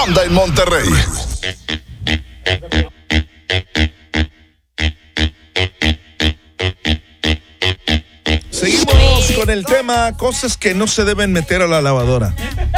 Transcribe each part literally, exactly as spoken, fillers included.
manda en Monterrey. Seguimos con el tema cosas que no se deben meter a la lavadora.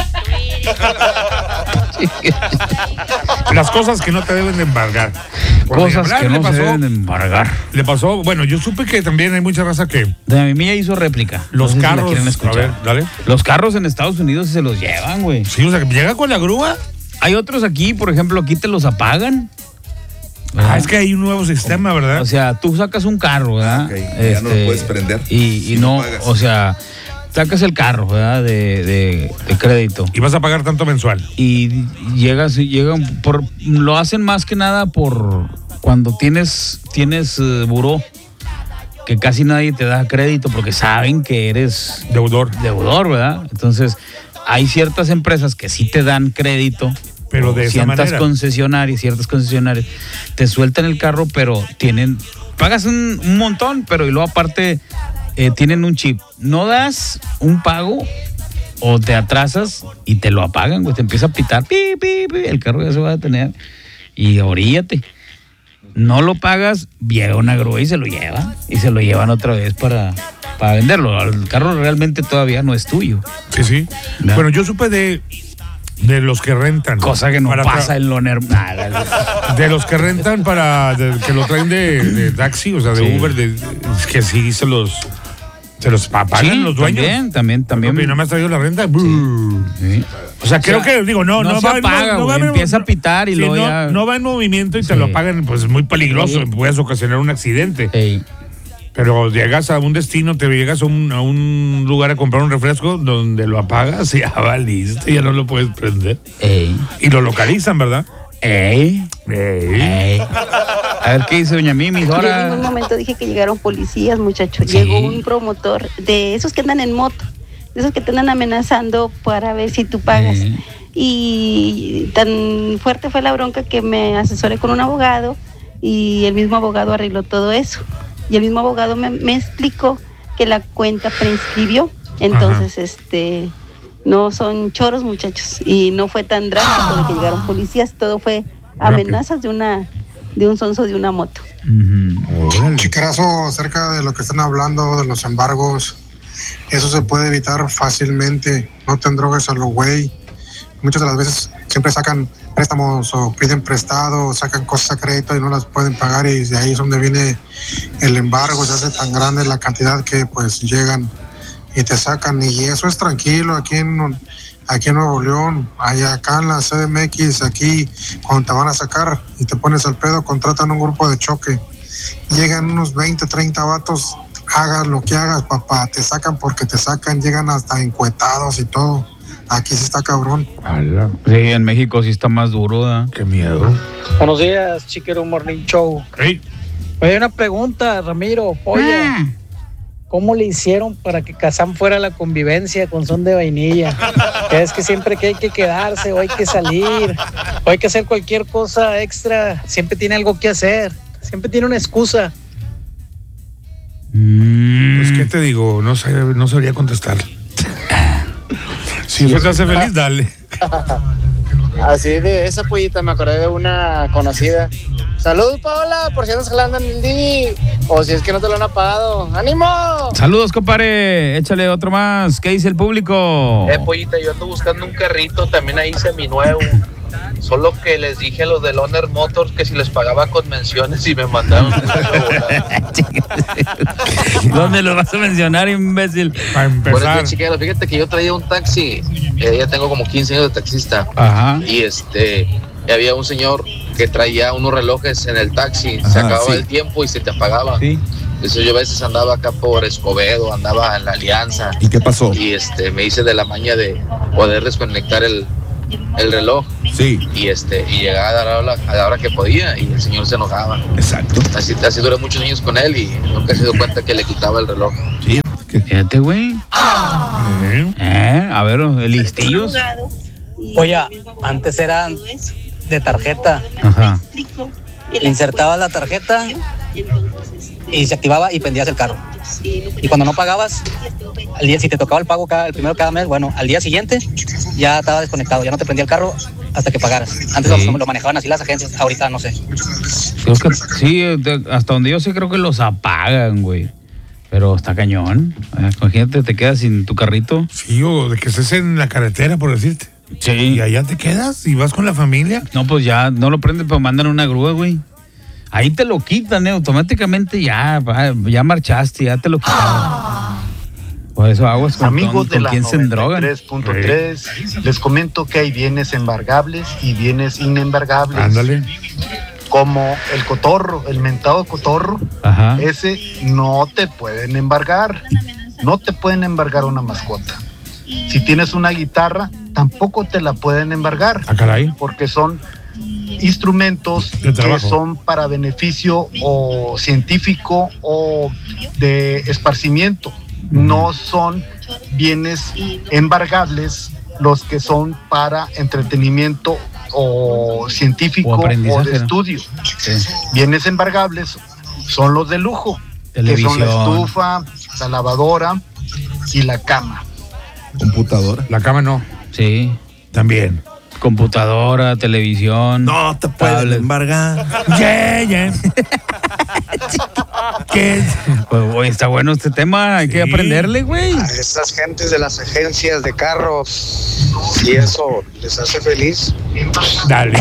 Las cosas que no te deben de embargar. Por cosas que no pasó, se deben de embargar. Le pasó, bueno, yo supe que también hay mucha raza que... De mi hizo réplica. Los no sé carros, si a ver, dale. Los carros en Estados Unidos se los llevan, güey. Sí, o sea, que llega con la grúa. Hay otros aquí, por ejemplo, aquí te los apagan. Ah, ah, es que hay un nuevo sistema, ¿verdad? O sea, tú sacas un carro, ¿verdad? Okay, este, ya no lo puedes prender. Y, si y no, pagas. o sea, sacas el carro, ¿verdad? De, de, de crédito. Y vas a pagar tanto mensual. Y llegas, llegan por, lo hacen más que nada por cuando tienes, tienes uh, buró, que casi nadie te da crédito porque saben que eres deudor. Deudor, ¿verdad? Entonces, hay ciertas empresas que sí te dan crédito. Pero de esa ciertas manera. concesionarias, ciertas concesionarias te sueltan el carro, pero tienen, pagas un, un montón, pero y luego aparte eh, tienen un chip. No das un pago o te atrasas y te lo apagan, güey, te empieza a pitar, pi, pi, pi, el carro ya se va a detener y oríllate. No lo pagas, llega una grúa y se lo lleva y se lo llevan otra vez para, para venderlo. El carro realmente todavía no es tuyo. Sí, sí. ¿No? Bueno, yo supe de De los que rentan. Cosa que no pasa tra- en lo normal. De los que rentan para. De, que lo traen de, de taxi, o sea, de sí. Uber, de, que sí se los. Se los pagan sí, los dueños. También, también, también. Y no me has traído la renta. Sí. Sí. O sea, creo o sea, que, digo, no, no, no se va apaga, no, no va empieza a pitar y sí, luego no, ya... no va en movimiento y sí. te lo pagan, pues es muy peligroso, sí. Puedes ocasionar un accidente. Sí. Pero llegas a un destino, te llegas a un, a un lugar a comprar un refresco donde lo apagas y ya valiste, ya no lo puedes prender. Ey. Y lo localizan, ¿verdad? Ey. Ey. Ey. A ver, ¿qué dice doña Mimi? Ahora... Yo en un momento dije que llegaron policías, muchachos. Sí. Llegó un promotor de esos que andan en moto, de esos que te andan amenazando para ver si tú pagas. Ey. Y tan fuerte fue la bronca que me asesoré con un abogado y el mismo abogado arregló todo eso. Y el mismo abogado me, me explicó que la cuenta prescribió. Entonces, ajá, este, no son choros, muchachos. Y no fue tan drástico de que llegaron policías. Todo fue amenazas de una, de un sonso de una moto. Uh-huh. Chiquerazo, acerca de lo que están hablando de los embargos, eso se puede evitar fácilmente. No te endrogues a lo güey. Muchas de las veces siempre sacan préstamos o piden prestado, o sacan cosas a crédito y no las pueden pagar, y de ahí es donde viene el embargo. Se hace tan grande la cantidad que pues llegan y te sacan, y eso es tranquilo aquí en, aquí en Nuevo León. Allá acá en la C D M X, aquí cuando te van a sacar y te pones al pedo, contratan un grupo de choque, llegan unos veinte, treinta vatos, hagas lo que hagas, papá, te sacan porque te sacan, llegan hasta encuetados y todo. Aquí sí está cabrón. Sí, en México sí está más duro, ¿eh? Qué miedo. Buenos días, Chiquero Morning Show. Hey. Oye, una pregunta, Ramiro. Oye, ah. ¿cómo le hicieron para que Kazán fuera la convivencia con Son de Vainilla? Que es que siempre que hay que quedarse, o hay que salir, o hay que hacer cualquier cosa extra, siempre tiene algo que hacer, siempre tiene una excusa. Mm. Pues, ¿qué te digo? No sé, no sabría contestar. Si eso te hace feliz, dale. Así de esa pollita me acordé de una conocida. Saludos, Paola, por si andas jalando en el D V D, o si es que no te lo han apagado. ¡Ánimo! Saludos, compadre. Échale otro más. ¿Qué dice el público? Eh, pollita, yo ando buscando un carrito, también ahí seminuevo. Solo que les dije a los de Loner Motors que si les pagaba con menciones y me mandaron. ¿Dónde lo vas a mencionar, imbécil? Para empezar. Bueno, chiquero, fíjate que yo traía un taxi, eh, ya tengo como quince años de taxista. Ajá. Y este, y había un señor que traía unos relojes en el taxi, ajá, se acababa sí. el tiempo y se te apagaba. Sí. Entonces yo a veces andaba acá por Escobedo, andaba en la Alianza. ¿Y qué pasó? Y este, me hice de la maña de poder desconectar el el reloj, sí, y este y llegaba a la, hora, a la hora que podía, y el señor se enojaba. Exacto. Así, así duré muchos años con él y nunca se dio cuenta que le quitaba el reloj. Sí. Fíjate, güey. ¿Eh? ¿Eh? A ver, listillos. Oye, antes eran de tarjeta. Ajá. Insertabas la tarjeta y se activaba y prendías el carro. Y cuando no pagabas, al día, si te tocaba el pago cada, el primero cada mes, bueno, al día siguiente ya estaba desconectado, ya no te prendía el carro hasta que pagaras. Antes Sí. lo, lo manejaban así las agencias, ahorita no sé. Creo que sí, de- hasta donde yo sé creo que los apagan, güey. Pero está cañón. Eh, Imagínate, te quedas sin tu carrito. Sí, o de que estés en la carretera, por decirte. Sí. Y allá te quedas y vas con la familia. No, pues ya, no lo prenden, pero mandan una grúa, güey. Ahí te lo quitan, ¿eh? Automáticamente ya, va, ya marchaste, ya te lo quitaron. Por eso aguas con, Amigos con, de con la quién se noventa y drogan. tres punto tres, les comento que hay bienes embargables y bienes inembargables. Ándale. Como el cotorro, el mentado cotorro, Ajá. ese no te pueden embargar. No te pueden embargar una mascota. Si tienes una guitarra, tampoco te la pueden embargar. Ah, caray. Porque son instrumentos De que trabajo. son para beneficio o científico o de esparcimiento. No son bienes embargables los que son para entretenimiento o científico O o, aprendizaje, de ¿no? estudio. Sí. Bienes embargables son los de lujo, que son la Televisión. estufa, la lavadora y la cama. Computadora. La cama no. Sí. También. Computadora, televisión. No te pueden tablet. embargar. Yeah, yeah. ¿Qué? Pues, güey, está bueno este tema, hay que Sí. aprenderle, güey. A esas gentes de las agencias de carros, si eso les hace feliz, Dale.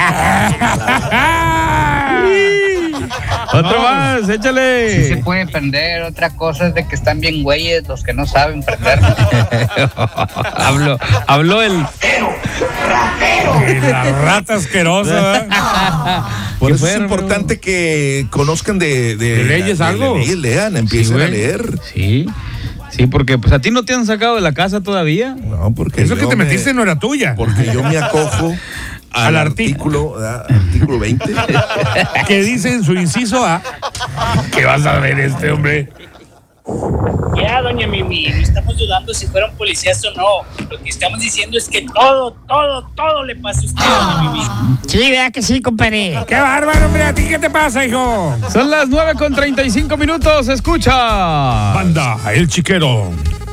Otro más, échale. Sí se puede prender, otra cosa es de que están bien güeyes los que no saben prender. habló, habló el. La rata asquerosa, ¿verdad? Por ¿Qué eso fue, es hermano? importante que conozcan de, de, ¿De leyes de- algo? de leyes, lean, empiecen Sí, a güey. leer. Sí. Sí, porque pues a ti no te han sacado de la casa todavía. No, porque Eso que yo te me- metiste no era tuya. Porque yo me acojo al, Al artículo, ¿verdad? artículo veinte. Que dice en su inciso A. ¿Qué vas a ver este hombre? Ya, doña Mimi, no estamos dudando si fueron policías o no. Lo que estamos diciendo es que todo, todo, todo le pasa a usted, doña Mimi. Sí, vea que sí, compadre. ¡Qué bárbaro, hombre! ¿A ti qué te pasa, hijo? Son las nueve con treinta y cinco minutos, escucha. Banda, el chiquero.